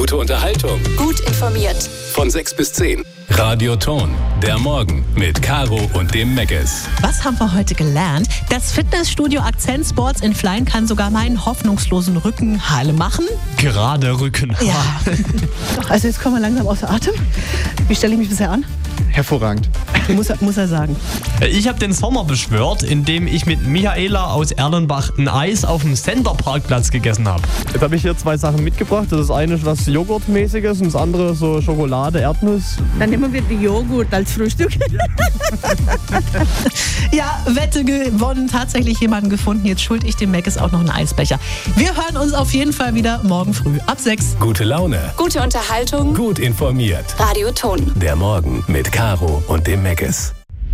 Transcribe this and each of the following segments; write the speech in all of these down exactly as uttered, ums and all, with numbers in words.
Gute Unterhaltung. Gut informiert. Von sechs bis zehn. Radio Ton, der Morgen mit Caro und dem Meckes. Was haben wir heute gelernt? Das Fitnessstudio Akzent Sports in Flein kann sogar meinen hoffnungslosen Rücken heile machen. Gerade Rücken. Ja. Also jetzt kommen wir langsam außer Atem. Wie stelle ich mich bisher an? Hervorragend. Muss er, muss er sagen. Ich habe den Sommer beschwört, indem ich mit Michaela aus Erlenbach ein Eis auf dem Center-Parkplatz gegessen habe. Jetzt habe ich hier zwei Sachen mitgebracht. Das eine ist was Joghurtmäßiges und das andere so Schokolade, Erdnuss. Dann nehmen wir die Joghurt als Frühstück. Ja, Wette gewonnen. Tatsächlich jemanden gefunden. Jetzt schuld ich dem Meckes auch noch einen Eisbecher. Wir hören uns auf jeden Fall wieder morgen früh ab sechs. Gute Laune. Gute Unterhaltung. Gut informiert. Radio Ton. Der Morgen mit Caro und dem Meckes.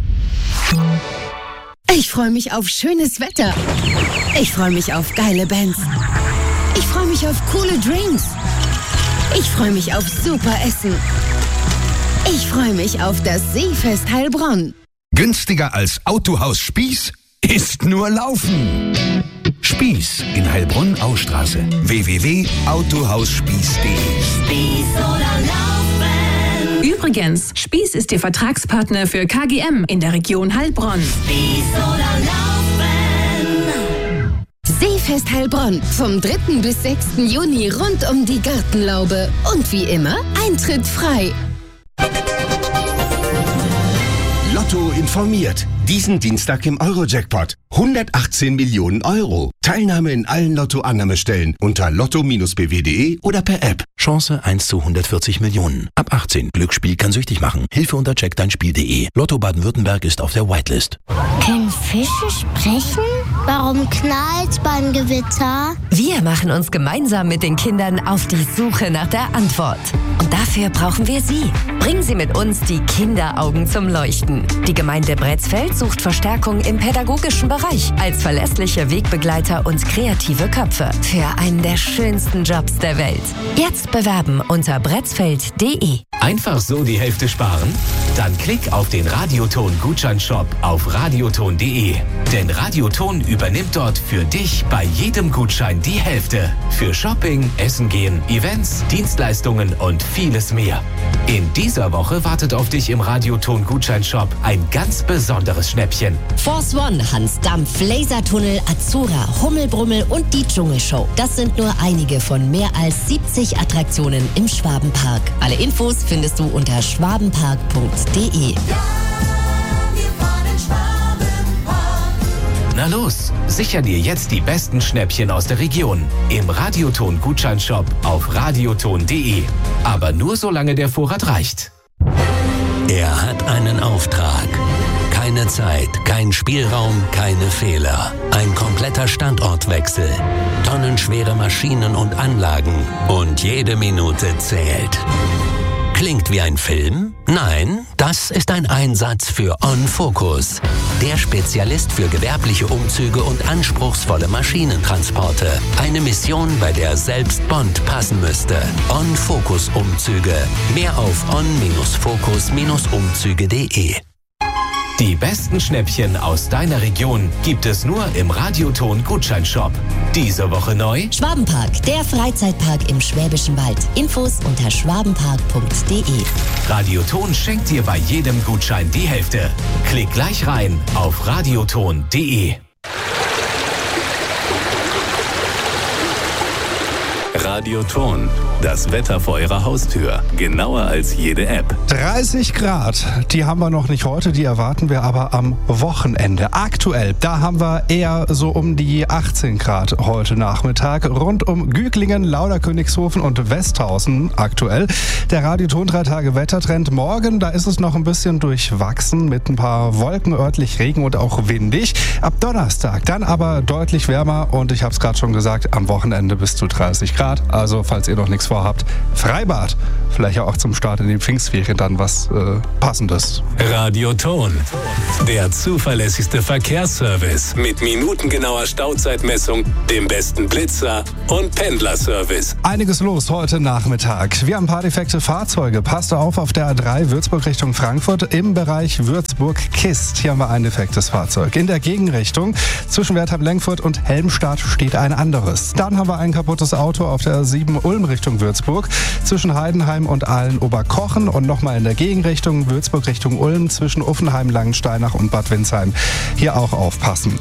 Ich freue mich auf schönes Wetter. Ich freue mich auf geile Bands. Ich freue mich auf coole Drinks. Ich freue mich auf super Essen. Ich freue mich auf das Seefest Heilbronn. Günstiger als Autohaus Spieß ist nur Laufen. Spieß in Heilbronn-Austraße. w w w punkt autohaus spieß punkt de. Spieß oder Laufen. Übrigens, Spieß ist Ihr Vertragspartner für K G M in der Region Heilbronn. Spieß oder Laufen. Seefest Heilbronn vom dritten bis sechsten Juni rund um die Gartenlaube. Und wie immer, Eintritt frei. Lotto informiert. Diesen Dienstag im Euro-Jackpot. hundertachtzehn Millionen Euro. Teilnahme in allen Lotto-Annahmestellen unter lotto Bindestrich b w punkt de oder per App. Chance eins zu hundertvierzig Millionen. Ab achtzehn. Glücksspiel kann süchtig machen. Hilfe unter check dein Spiel punkt de. Lotto Baden-Württemberg ist auf der Whitelist. Können Fische sprechen? Warum knallt's beim Gewitter? Wir machen uns gemeinsam mit den Kindern auf die Suche nach der Antwort. Und dafür brauchen wir Sie. Bringen Sie mit uns die Kinderaugen zum Leuchten. Die Gemeinde Bretzfeld sucht Verstärkung im pädagogischen Bereich als verlässliche Wegbegleiter und kreative Köpfe für einen der schönsten Jobs der Welt. Jetzt bewerben unter bretzfeld punkt de. Einfach so die Hälfte sparen? Dann klick auf den Radioton-Gutscheinshop auf radioton punkt de. Denn Radioton übernimmt dort für dich bei jedem Gutschein die Hälfte. Für Shopping, Essen gehen, Events, Dienstleistungen und vieles mehr. In dieser Woche wartet auf dich im Radioton-Gutscheinshop ein ganz besonderes Schnäppchen. Force One, Hans Dampf, Lasertunnel, Azura, Hummelbrummel und die Dschungelshow. Das sind nur einige von mehr als siebzig Attraktionen im Schwabenpark. Alle Infos findest du unter schwabenpark punkt de. Na los, sicher dir jetzt die besten Schnäppchen aus der Region im Radioton-Gutscheinshop auf radioton punkt de. Aber nur solange der Vorrat reicht. Er hat einen Auftrag. Keine Zeit, kein Spielraum, keine Fehler. Ein kompletter Standortwechsel. Tonnenschwere Maschinen und Anlagen. Und jede Minute zählt. Klingt wie ein Film? Nein, das ist ein Einsatz für OnFocus. Der Spezialist für gewerbliche Umzüge und anspruchsvolle Maschinentransporte. Eine Mission, bei der selbst Bond passen müsste. OnFocus Umzüge. Mehr auf on Focus Umzüge punkt de. Die besten Schnäppchen aus deiner Region gibt es nur im Radioton-Gutscheinshop. Diese Woche neu: Schwabenpark, der Freizeitpark im Schwäbischen Wald. Infos unter schwabenpark punkt de. Radioton schenkt dir bei jedem Gutschein die Hälfte. Klick gleich rein auf radioton punkt de. Radioton, das Wetter vor Ihrer Haustür. Genauer als jede App. dreißig Grad, die haben wir noch nicht heute, die erwarten wir aber am Wochenende. Aktuell, da haben wir eher so um die achtzehn Grad heute Nachmittag. Rund um Güglingen, Lauderkönigshofen und Westhausen aktuell. Der Radioton drei Tage Wettertrend. Morgen, da ist es noch ein bisschen durchwachsen mit ein paar Wolken, örtlich Regen und auch windig. Ab Donnerstag dann aber deutlich wärmer und ich habe es gerade schon gesagt, am Wochenende bis zu dreißig Grad. Also, falls ihr noch nichts vorhabt, Freibad. Vielleicht auch zum Start in den Pfingstferien dann was äh, Passendes. Radioton, der zuverlässigste Verkehrsservice mit minutengenauer Stauzeitmessung, dem besten Blitzer und Pendlerservice. Einiges los heute Nachmittag. Wir haben ein paar defekte Fahrzeuge. Passt auf auf der A drei Würzburg Richtung Frankfurt im Bereich Würzburg-Kist. Hier haben wir ein defektes Fahrzeug. In der Gegenrichtung zwischen Wertheim-Lengfurt und Helmstadt steht ein anderes. Dann haben wir ein kaputtes Auto auf der sieben Ulm Richtung Würzburg zwischen Heidenheim und Aalen-Oberkochen und nochmal in der Gegenrichtung Würzburg Richtung Ulm zwischen Uffenheim, Langensteinach und Bad Windsheim. Hier auch aufpassen.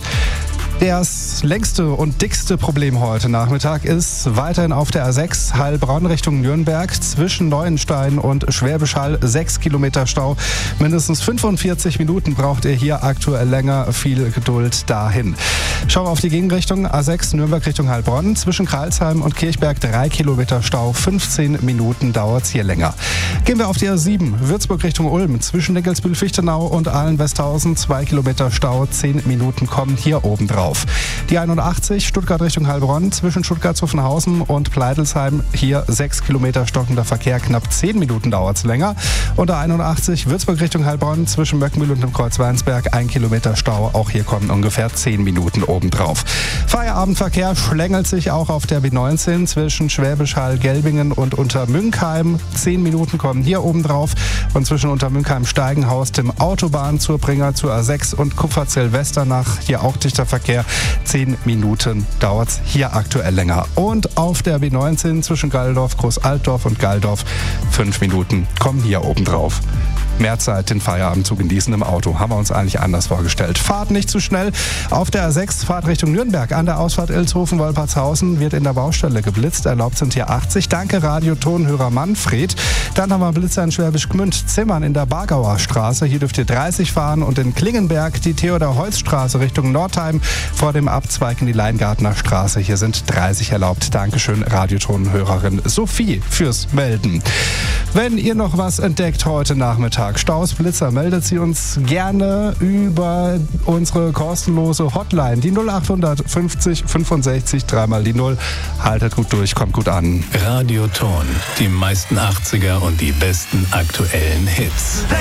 Das längste und dickste Problem heute Nachmittag ist weiterhin auf der A sechs Heilbronn Richtung Nürnberg zwischen Neuenstein und Schwäbisch Hall. Sechs Kilometer Stau. Mindestens fünfundvierzig Minuten braucht ihr hier aktuell länger. Viel Geduld dahin. Schauen wir auf die Gegenrichtung. A sechs Nürnberg Richtung Heilbronn. Zwischen Karlsheim und Kirchberg drei Kilometer Stau. fünfzehn Minuten dauert es hier länger. Gehen wir auf die A sieben Würzburg Richtung Ulm. Zwischen Dinkelsbühl-Fichtenau und Aalen-Westhausen zwei Kilometer Stau. zehn Minuten kommen hier oben drauf. Die einundachtzig Stuttgart Richtung Heilbronn zwischen Stuttgart-Zuffenhausen und Pleidelsheim. Hier sechs Kilometer stockender Verkehr, knapp zehn Minuten dauert es länger. Und der einundachtzig Würzburg Richtung Heilbronn zwischen Möckmühl und dem Kreuz Weinsberg ein Kilometer Stau. Auch hier kommen ungefähr zehn Minuten obendrauf. Feierabendverkehr schlängelt sich auch auf der B neunzehn zwischen Schwäbisch Hall, Gelbingen und Untermünkheim. zehn Minuten kommen hier obendrauf. Und zwischen Untermünkheim, Steigenhaus, dem Autobahnzubringer zur A sechs und Kupferzell-Westernach. Hier auch dichter Verkehr. zehn Minuten dauert es hier aktuell länger. Und auf der B neunzehn zwischen Galldorf, Großaltdorf und Galldorf fünf Minuten kommen hier oben drauf. Mehr Zeit, den Feierabend zu genießen im Auto. Haben wir uns eigentlich anders vorgestellt. Fahrt nicht zu schnell. Auf der A sechs, Fahrt Richtung Nürnberg. An der Ausfahrt Ilshofen-Wolpertshausen wird in der Baustelle geblitzt. Erlaubt sind hier achtzig. Danke, Radiotonhörer Manfred. Dann haben wir Blitzer in Schwäbisch Gmünd. Zimmern in der Bargauer Straße. Hier dürft ihr dreißig fahren. Und in Klingenberg die Theodor-Holz-Straße Richtung Nordheim. Vor dem Abzweig in die Leingartner Straße. Hier sind dreißig erlaubt. Dankeschön, Radiotonhörerin Sophie, fürs Melden. Wenn ihr noch was entdeckt heute Nachmittag, Staus, Blitzer, meldet sie uns gerne über unsere kostenlose Hotline. Die null acht fünfzig fünfundsechzig, dreimal die null. Haltet gut durch, kommt gut an. Radioton, die meisten achtziger und die besten aktuellen Hits.